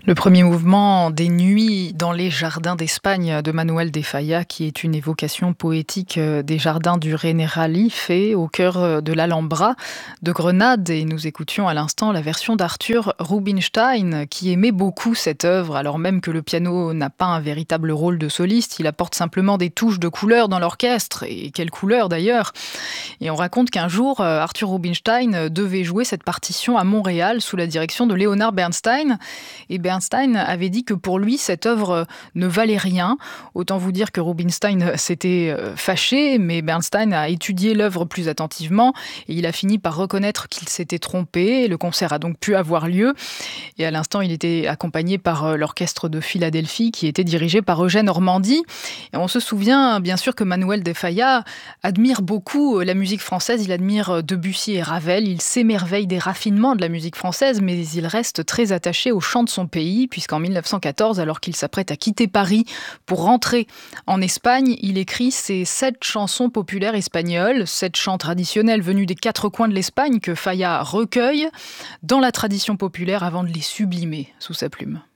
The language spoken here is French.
Le premier mouvement des Nuits dans les jardins d'Espagne de Manuel de Falla, qui est une évocation poétique des jardins du Generalife au cœur de l'Alhambra de Grenade. Et nous écoutions à l'instant la version d'Arthur Rubinstein, qui aimait beaucoup cette œuvre, alors même que le piano n'a pas un véritable rôle de soliste. Il apporte simplement des touches de couleur dans l'orchestre, et quelle couleur d'ailleurs. Et on raconte qu'un jour, Arthur Rubinstein devait jouer cette partition à Montréal sous la direction de Leonard Bernstein. Et Bernstein avait dit que pour lui, cette œuvre ne valait rien. Autant vous dire que Rubinstein s'était fâché, mais Bernstein a étudié l'œuvre plus attentivement et il a fini par reconnaître qu'il s'était trompé. Le concert a donc pu avoir lieu. Et à l'instant, il était accompagné par l'orchestre de Philadelphie qui était dirigé par Eugène Ormandy. Et on se souvient bien sûr que Manuel de Falla admire beaucoup la musique française. Il admire Debussy et Ravel. Il s'émerveille des raffinements de la musique française, mais il reste très attaché au chant de son pays, puisqu'en 1914, alors qu'il s'apprête à quitter Paris pour rentrer en Espagne, il écrit ses 7 chansons populaires espagnoles, 7 chants traditionnels venus des 4 coins de l'Espagne que Falla recueille dans la tradition populaire avant de les sublimer sous sa plume.